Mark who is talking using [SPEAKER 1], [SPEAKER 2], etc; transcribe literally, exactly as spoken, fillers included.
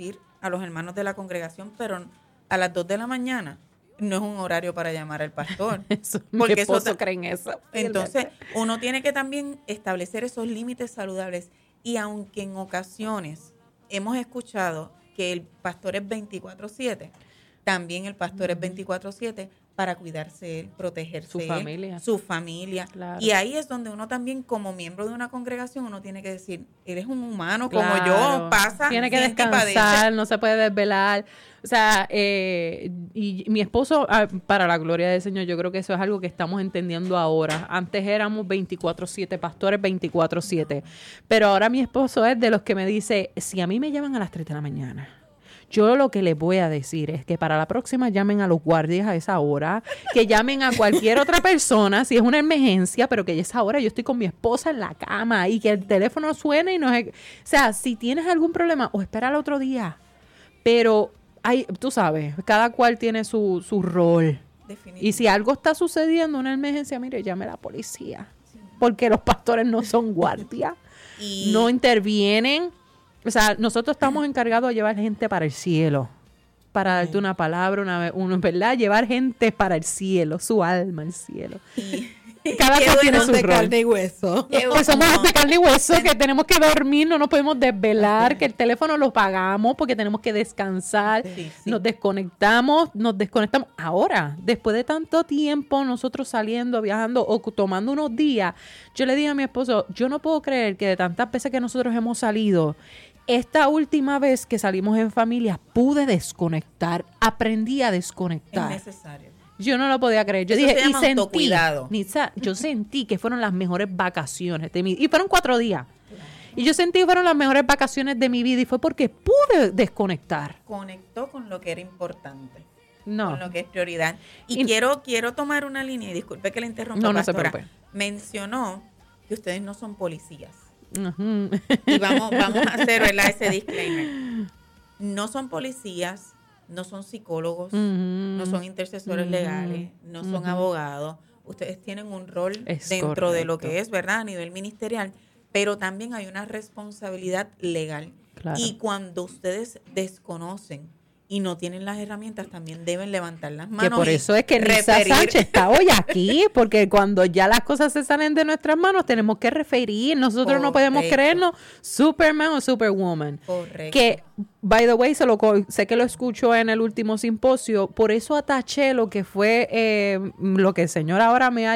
[SPEAKER 1] asistir a los hermanos de la congregación, pero a las dos de la mañana no es un horario para llamar al pastor.
[SPEAKER 2] Eso,
[SPEAKER 1] porque
[SPEAKER 2] mi esposo
[SPEAKER 1] eso,
[SPEAKER 2] cree en eso.
[SPEAKER 1] Entonces, uno tiene que también establecer esos límites saludables. Y aunque en ocasiones hemos escuchado que el pastor es veinticuatro siete, también el pastor uh-huh. es veinticuatro siete para cuidarse él, protegerse
[SPEAKER 2] su
[SPEAKER 1] él,
[SPEAKER 2] familia.
[SPEAKER 1] su familia. Claro. Y ahí es donde uno también, como miembro de una congregación, uno tiene que decir, eres un humano como claro. yo, pasa.
[SPEAKER 2] Tiene que descansar, no se puede desvelar. O sea, eh, y mi esposo, para la gloria del Señor, yo creo que eso es algo que estamos entendiendo ahora. Antes éramos veinticuatro siete, pastores veinticuatro siete. Pero ahora mi esposo es de los que me dice, si a mí me llaman a las tres de la mañana, yo lo que les voy a decir es que para la próxima llamen a los guardias a esa hora, que llamen a cualquier otra persona si es una emergencia, pero que a esa hora yo estoy con mi esposa en la cama y que el teléfono suene y no es... O sea, si tienes algún problema, o espera al otro día. Pero hay, tú sabes, cada cual tiene su, su rol. Y si algo está sucediendo, una emergencia, mire, llame a la policía. Sí. Porque los pastores no son guardias, y... no intervienen. O sea, nosotros estamos encargados de llevar gente para el cielo, para darte sí. una palabra, una, una ¿verdad? Llevar gente para el cielo, su alma al cielo. Y, cada cual tiene su
[SPEAKER 3] de
[SPEAKER 2] rol.
[SPEAKER 3] Carne y hueso.
[SPEAKER 2] Pues somos de carne y hueso, que tenemos que dormir, no nos podemos desvelar, sí. que el teléfono lo pagamos porque tenemos que descansar, sí, sí. nos desconectamos, nos desconectamos. Ahora, después de tanto tiempo, nosotros saliendo, viajando o tomando unos días, yo le dije a mi esposo, yo no puedo creer que de tantas veces que nosotros hemos salido, esta última vez que salimos en familia, pude desconectar, aprendí a desconectar.
[SPEAKER 1] Es necesario.
[SPEAKER 2] Yo no lo podía creer. Yo
[SPEAKER 1] Eso
[SPEAKER 2] dije,
[SPEAKER 1] se
[SPEAKER 2] y
[SPEAKER 1] llama
[SPEAKER 2] sentí,
[SPEAKER 1] autocuidado.
[SPEAKER 2] Nitza, yo sentí que fueron las mejores vacaciones de mi vida. Y fueron cuatro días. Y yo sentí que fueron las mejores vacaciones de mi vida. Y fue porque pude desconectar.
[SPEAKER 1] Conectó con lo que era importante.
[SPEAKER 2] No.
[SPEAKER 1] Con lo que es prioridad. Y, y quiero quiero tomar una línea, y disculpe que le interrumpa,
[SPEAKER 2] no, no
[SPEAKER 1] pastora.
[SPEAKER 2] se preocupe.
[SPEAKER 1] Mencionó que ustedes no son policías.
[SPEAKER 2] Uh-huh.
[SPEAKER 1] Y vamos, vamos a hacer, ¿verdad?, ese disclaimer. No son policías, no son psicólogos, uh-huh. no son intercesores uh-huh. legales, no son uh-huh. abogados. Ustedes tienen un rol
[SPEAKER 2] es
[SPEAKER 1] dentro
[SPEAKER 2] correcto.
[SPEAKER 1] de lo que es, ¿verdad?, a nivel ministerial, pero también hay una responsabilidad legal. Claro. Y cuando ustedes desconocen y no tienen las herramientas, también deben levantar las manos.
[SPEAKER 2] Que por eso es que Nitza Sánchez está hoy aquí, porque cuando ya las cosas se salen de nuestras manos, tenemos que referir. Nosotros Correcto. No podemos creernos Superman o Superwoman.
[SPEAKER 1] Correcto.
[SPEAKER 2] Que, by the way, se lo, sé que lo escucho en el último simposio, por eso ataché lo que fue, eh, lo que el Señor ahora me ha